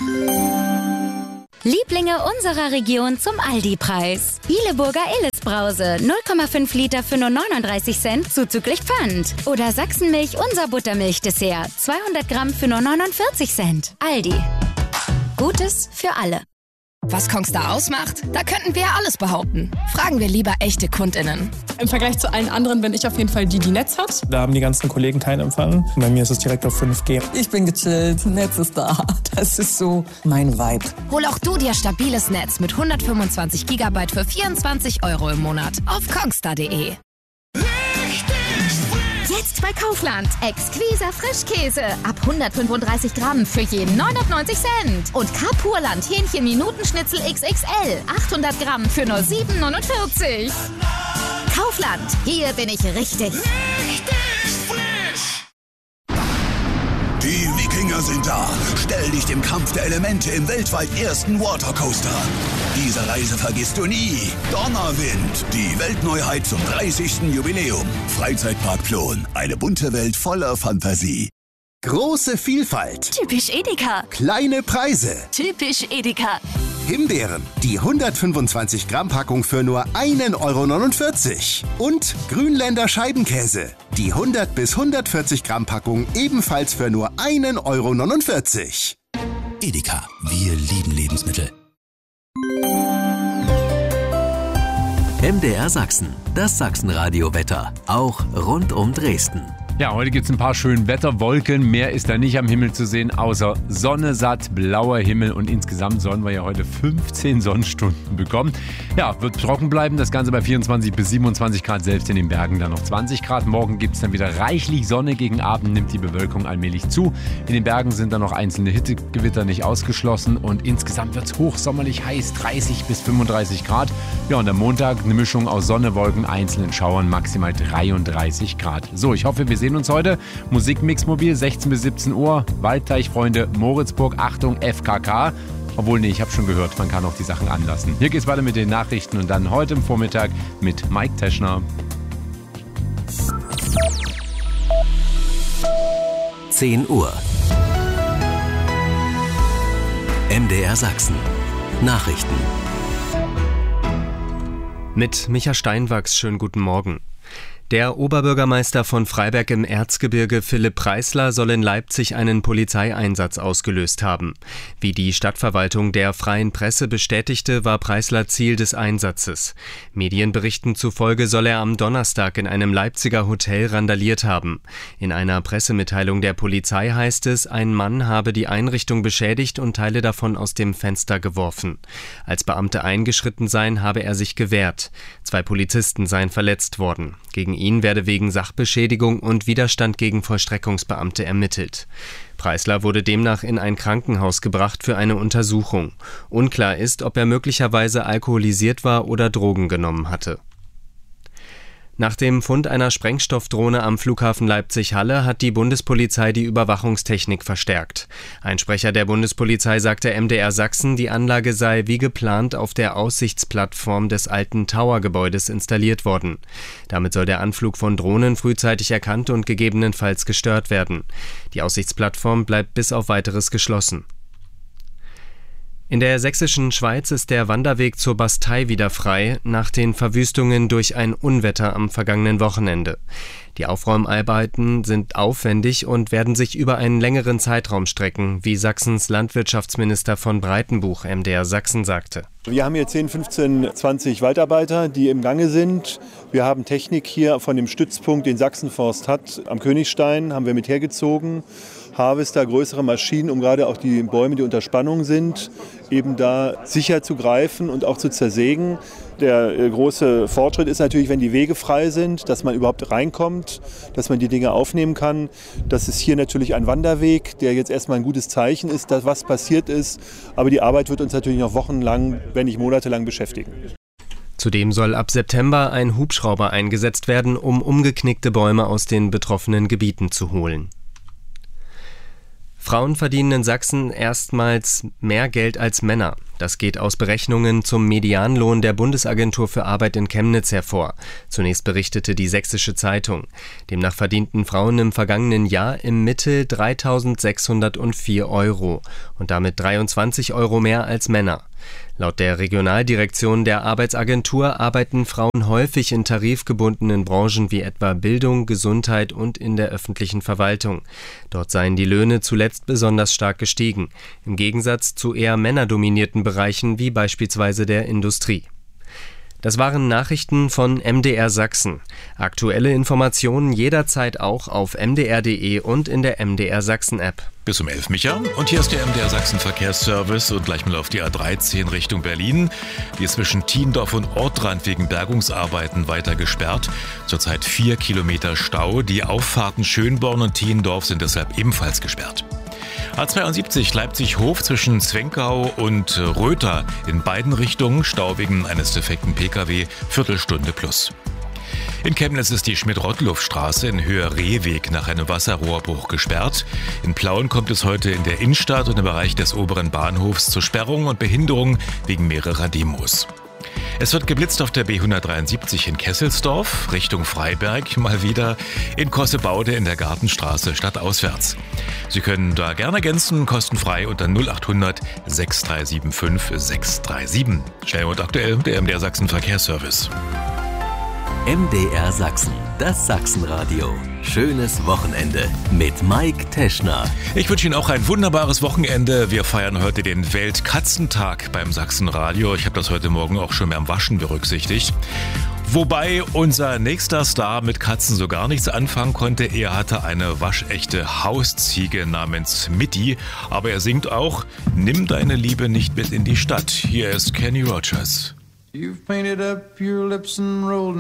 Lieblinge unserer Region zum Aldi-Preis. Bieleburger Illes-Brause, 0,5 Liter für nur 39 Cent, zuzüglich Pfand. Oder Sachsenmilch, unser Buttermilch-Dessert, 200 Gramm für nur 49 Cent. Aldi. Gutes für alle. Was Kongstar ausmacht? Da könnten wir ja alles behaupten. Fragen wir lieber echte KundInnen. Im Vergleich zu allen anderen bin ich auf jeden Fall die Netz hat. Da haben die ganzen Kollegen keinen Empfang. Bei mir ist es direkt auf 5G. Ich bin gechillt, Netz ist da. Das ist so mein Vibe. Hol auch du dir stabiles Netz mit 125 GB für 24 € im Monat auf kongstar.de. Jetzt bei Kaufland. Exquiser Frischkäse. Ab 135 Gramm für jeden 99 Cent. Und Kapurland Hähnchen-Minutenschnitzel XXL. 800 Gramm für nur 7,49. Kaufland. Hier bin ich richtig. Die Wikinger sind da. Stell dich dem Kampf der Elemente im weltweit ersten Watercoaster. Diese Reise vergisst du nie. Donnerwind, die Weltneuheit zum 30. Jubiläum. Freizeitpark Plon, eine bunte Welt voller Fantasie. Große Vielfalt. Typisch Edeka. Kleine Preise. Typisch Edeka. Himbeeren, die 125 Gramm Packung für nur 1,49 €. Und Grünländer Scheibenkäse, die 100 bis 140 Gramm Packung ebenfalls für nur 1,49 €. Edeka, wir lieben Lebensmittel. MDR Sachsen, das Sachsenradio-Wetter, auch rund um Dresden. Ja, heute gibt es ein paar schöne Wetterwolken. Mehr ist da nicht am Himmel zu sehen, außer Sonne, satt, blauer Himmel. Und insgesamt sollen wir ja heute 15 Sonnenstunden bekommen. Ja, wird trocken bleiben. Das Ganze bei 24 bis 27 Grad, selbst in den Bergen dann noch 20 Grad. Morgen gibt es dann wieder reichlich Sonne. Gegen Abend nimmt die Bewölkung allmählich zu. In den Bergen sind dann noch einzelne Hittegewitter nicht ausgeschlossen. Und insgesamt wird es hochsommerlich heiß, 30 bis 35 Grad. Ja, und am Montag eine Mischung aus Sonne, Wolken, einzelnen Schauern, maximal 33 Grad. So, ich hoffe, wir sehen uns heute. Musikmix mobil, 16 bis 17 Uhr. Waldteichfreunde, Moritzburg, Achtung, FKK. Obwohl, nee, ich habe schon gehört, man kann auch die Sachen anlassen. Hier geht's weiter mit den Nachrichten und dann heute im Vormittag mit Mike Teschner. 10 Uhr. MDR Sachsen. Nachrichten. Mit Micha Steinwachs, schönen guten Morgen. Der Oberbürgermeister von Freiberg im Erzgebirge, Philipp Preisler, soll in Leipzig einen Polizeieinsatz ausgelöst haben. Wie die Stadtverwaltung der Freien Presse bestätigte, war Preisler Ziel des Einsatzes. Medienberichten zufolge soll er am Donnerstag in einem Leipziger Hotel randaliert haben. In einer Pressemitteilung der Polizei heißt es, ein Mann habe die Einrichtung beschädigt und Teile davon aus dem Fenster geworfen. Als Beamte eingeschritten seien, habe er sich gewehrt. 2 Polizisten seien verletzt worden. Gegen ihn werde wegen Sachbeschädigung und Widerstand gegen Vollstreckungsbeamte ermittelt. Preisler wurde demnach in ein Krankenhaus gebracht für eine Untersuchung. Unklar ist, ob er möglicherweise alkoholisiert war oder Drogen genommen hatte. Nach dem Fund einer Sprengstoffdrohne am Flughafen Leipzig-Halle hat die Bundespolizei die Überwachungstechnik verstärkt. Ein Sprecher der Bundespolizei sagte MDR Sachsen, die Anlage sei wie geplant auf der Aussichtsplattform des alten Tower-Gebäudes installiert worden. Damit soll der Anflug von Drohnen frühzeitig erkannt und gegebenenfalls gestört werden. Die Aussichtsplattform bleibt bis auf Weiteres geschlossen. In der sächsischen Schweiz ist der Wanderweg zur Bastei wieder frei, nach den Verwüstungen durch ein Unwetter am vergangenen Wochenende. Die Aufräumarbeiten sind aufwendig und werden sich über einen längeren Zeitraum strecken, wie Sachsens Landwirtschaftsminister von Breitenbuch MDR Sachsen sagte. Wir haben hier 10, 15, 20 Waldarbeiter, die im Gange sind. Wir haben Technik hier von dem Stützpunkt, den Sachsenforst hat, am Königstein, haben wir mit hergezogen. Harvester, größere Maschinen, um gerade auch die Bäume, die unter Spannung sind, eben da sicher zu greifen und auch zu zersägen. Der große Fortschritt ist natürlich, wenn die Wege frei sind, dass man überhaupt reinkommt, dass man die Dinge aufnehmen kann. Das ist hier natürlich ein Wanderweg, der jetzt erstmal ein gutes Zeichen ist, dass was passiert ist. Aber die Arbeit wird uns natürlich noch wochenlang, wenn nicht monatelang beschäftigen. Zudem soll ab September ein Hubschrauber eingesetzt werden, um umgeknickte Bäume aus den betroffenen Gebieten zu holen. Frauen verdienen in Sachsen erstmals mehr Geld als Männer. Das geht aus Berechnungen zum Medianlohn der Bundesagentur für Arbeit in Chemnitz hervor. Zunächst berichtete die Sächsische Zeitung. Demnach verdienten Frauen im vergangenen Jahr im Mittel 3.604 € und damit 23 € mehr als Männer. Laut der Regionaldirektion der Arbeitsagentur arbeiten Frauen häufig in tarifgebundenen Branchen wie etwa Bildung, Gesundheit und in der öffentlichen Verwaltung. Dort seien die Löhne zuletzt besonders stark gestiegen, im Gegensatz zu eher männerdominierten Bereichen wie beispielsweise der Industrie. Das waren Nachrichten von MDR Sachsen. Aktuelle Informationen jederzeit auch auf mdr.de und in der MDR Sachsen App. Bis um 11, Micha. Und hier ist der MDR Sachsen Verkehrsservice und gleich mal auf die A13 Richtung Berlin. Die ist zwischen Thiendorf und Ortrand wegen Bergungsarbeiten weiter gesperrt. Zurzeit 4 Kilometer Stau. Die Auffahrten Schönborn und Thiendorf sind deshalb ebenfalls gesperrt. A72 Leipzig-Hof zwischen Zwenkau und Röther in beiden Richtungen. Stau wegen eines defekten Pkw, Viertelstunde plus. In Chemnitz ist die Schmidt-Rottluff-Straße in Höhe Rehweg nach einem Wasserrohrbruch gesperrt. In Plauen kommt es heute in der Innenstadt und im Bereich des oberen Bahnhofs zu Sperrungen und Behinderungen wegen mehrerer Demos. Es wird geblitzt auf der B173 in Kesselsdorf, Richtung Freiberg, mal wieder in Kossebaude in der Gartenstraße stadtauswärts. Sie können da gerne ergänzen, kostenfrei unter 0800 6375 637. Schnell und aktuell der MDR Sachsen Verkehrsservice. MDR Sachsen, das Sachsenradio. Schönes Wochenende mit Mike Teschner. Ich wünsche Ihnen auch ein wunderbares Wochenende. Wir feiern heute den Weltkatzentag beim Sachsenradio. Ich habe das heute Morgen auch schon beim Waschen berücksichtigt. Wobei unser nächster Star mit Katzen so gar nichts anfangen konnte. Er hatte eine waschechte Hausziege namens Mitty. Aber er singt auch, nimm deine Liebe nicht mit in die Stadt. Hier ist Kenny Rogers. You've painted up your lips and rolled